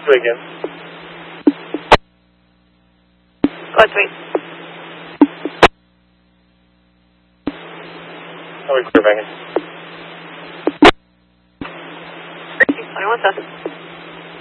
again. Go ahead, 3. How are we clear, Megan? 21 Cessna.